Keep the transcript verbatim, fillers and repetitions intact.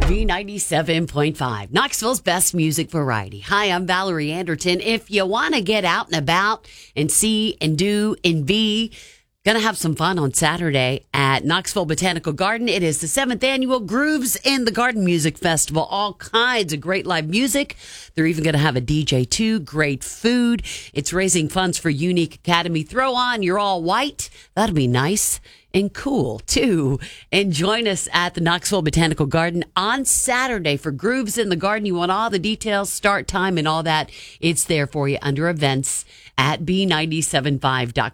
B ninety-seven point five, Knoxville's best music variety. Hi, I'm Valerie Anderton. If you want to get out and about and see and do and be, going to have some fun on Saturday at Knoxville Botanical Garden. It is the seventh annual Grooves in the Garden Music Festival. All kinds of great live music. They're even going to have a D J too. Great food. It's raising funds for Unique Academy. Throw on your all white. That'll be nice and cool too. And join us at the Knoxville Botanical Garden on Saturday for Grooves in the Garden. You want all the details, start time, and all that. It's there for you under events at B nine seven five dot com.